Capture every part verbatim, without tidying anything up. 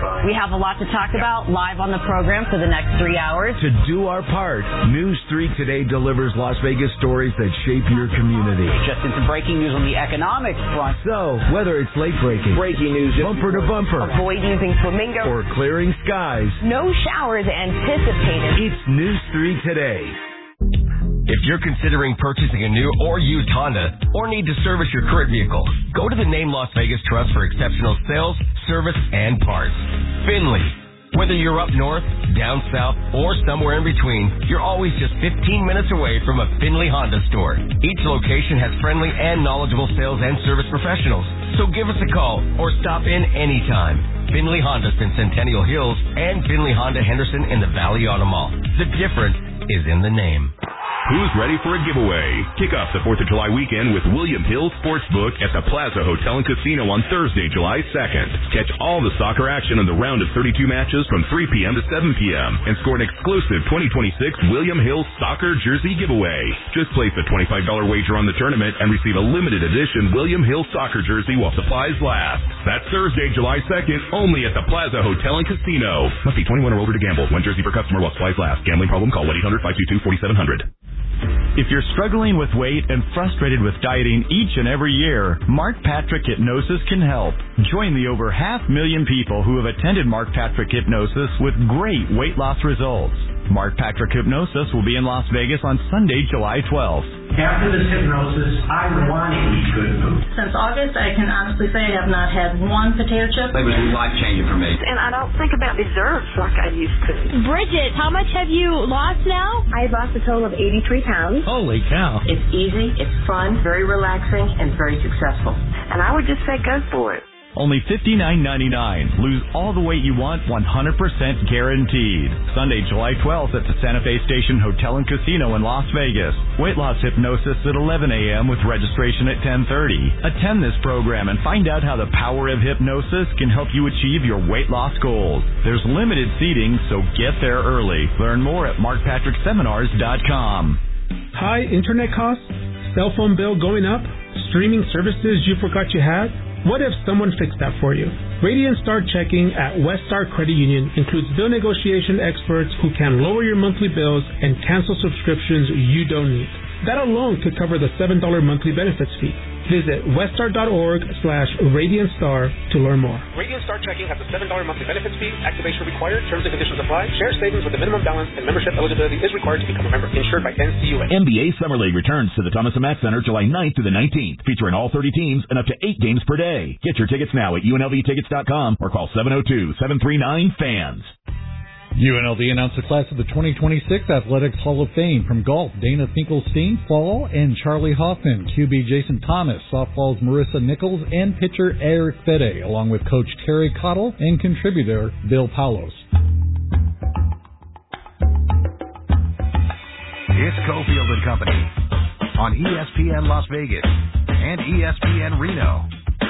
We have a lot to talk about live on the program for the next three hours. To do our part, News three Today delivers Las Vegas stories that shape your community. Just into breaking news on the economic front. So, whether it's late breaking, breaking news, bumper to bumper, avoid using flamingo, or clearing skies, no showers anticipated. It's News three Today. If you're considering purchasing a new or used Honda or need to service your current vehicle, go to the Name Las Vegas Trust for exceptional sales, service, and parts. Finley. Whether you're up north, down south, or somewhere in between, you're always just fifteen minutes away from a Finley Honda store. Each location has friendly and knowledgeable sales and service professionals. So give us a call or stop in anytime. Finley Honda's in Centennial Hills and Finley Honda Henderson in the Valley Auto Mall. The difference is in the name. Who's ready for a giveaway? Kick off the fourth of July weekend with William Hill Sportsbook at the Plaza Hotel and Casino on Thursday, July second. Catch all the soccer action on the round of thirty-two matches from three p.m. to seven p.m. and score an exclusive twenty twenty-six William Hill Soccer Jersey giveaway. Just place a twenty-five dollars wager on the tournament and receive a limited edition William Hill Soccer Jersey while supplies last. That's Thursday, July second, only at the Plaza Hotel and Casino. Must be twenty-one or over to gamble. One jersey per customer while supplies last. Gambling problem? Call one eight hundred five two two four seven zero zero. If you're struggling with weight and frustrated with dieting each and every year, Mark Patrick Hypnosis can help. Join the over half million people who have attended Mark Patrick Hypnosis with great weight loss results. Mark Patrick Hypnosis will be in Las Vegas on Sunday, July twelfth. After this hypnosis, I want to eat good food. Since August, I can honestly say I have not had one potato chip. It was life-changing for me. And I don't think about desserts like I used to. Bridget, how much have you lost now? I lost a total of eighty-three pounds. Holy cow. It's easy, it's fun, very relaxing, and very successful. And I would just say go for it. Only fifty-nine ninety-nine. Lose all the weight you want, one hundred percent guaranteed. Sunday, July twelfth at the Santa Fe Station Hotel and Casino in Las Vegas. Weight loss hypnosis at eleven a.m. with registration at ten thirty. Attend this program and find out how the power of hypnosis can help you achieve your weight loss goals. There's limited seating, so get there early. Learn more at mark patrick seminars dot com. High internet costs? Cell phone bill going up? Streaming services you forgot you had? What if someone fixed that for you? Radiant Star Checking at Weststar Credit Union includes bill negotiation experts who can lower your monthly bills and cancel subscriptions you don't need. That alone could cover the seven dollars monthly benefits fee. Visit weststar.org slash Radiant Star to learn more. Radiant Star Checking has a seven dollars monthly benefits fee. Activation required. Terms and conditions apply. Share savings with a minimum balance and membership eligibility is required to become a member. Insured by N C U A. N B A Summer League returns to the Thomas and Mack Center July ninth through the nineteenth, featuring all thirty teams and up to eight games per day. Get your tickets now at U N L V tickets dot com or call seven oh two, seven three nine, fans. U N L V announced the class of the twenty twenty-six Athletics Hall of Fame. From golf, Dana Finkelstein, fall, and Charlie Hoffman. Q B Jason Thomas, softball's Marissa Nichols, and pitcher Eric Fede, along with coach Terry Cottle and contributor Bill Paulos. It's Cofield and Company on E S P N Las Vegas and E S P N Reno.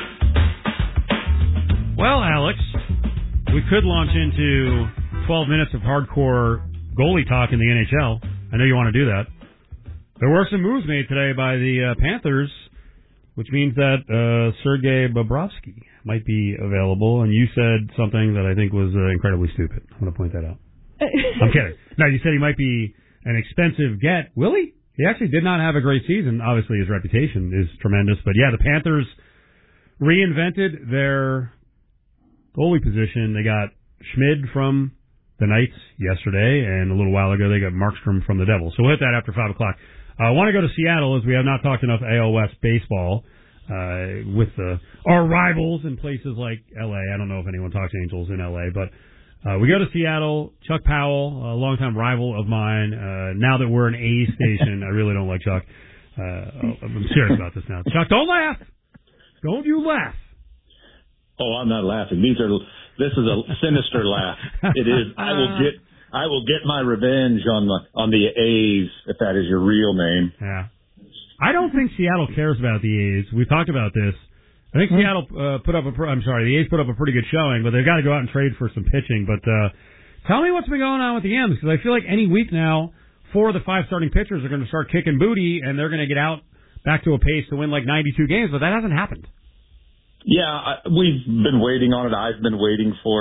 Well, Alex, we could launch into twelve minutes of hardcore goalie talk in the N H L. I know you want to do that. There were some moves made today by the uh, Panthers, which means that uh, Sergei Bobrovsky might be available, and you said something that I think was uh, incredibly stupid. I'm going to point that out. I'm kidding. No, you said he might be an expensive get. Will he? He actually did not have a great season. Obviously, his reputation is tremendous. But, yeah, the Panthers reinvented their goalie position. They got Schmid from the Knights yesterday, and a little while ago they got Markstrom from the Devils. So we'll hit that after five o'clock. I uh, want to go to Seattle, as we have not talked enough A L West baseball uh, with the, our rivals in places like L A. I don't know if anyone talks Angels in L A, but uh, we go to Seattle. Chuck Powell, a longtime rival of mine. Uh, now that we're an A station, I really don't like Chuck. Uh, I'm serious about this now. Chuck, don't laugh. Don't you laugh. Oh, I'm not laughing. These are... This is a sinister laugh. It is. I will get. I will get my revenge on the on the A's, if that is your real name. Yeah. I don't think Seattle cares about the A's. We talked about this. I think Seattle uh, put up a. I'm sorry, the A's put up a pretty good showing, but they've got to go out and trade for some pitching. But uh, tell me what's been going on with the M's, because I feel like any week now, four of the five starting pitchers are going to start kicking booty, and they're going to get out back to a pace to win like ninety-two games, but that hasn't happened. Yeah, I, we've been waiting on it. I've been waiting for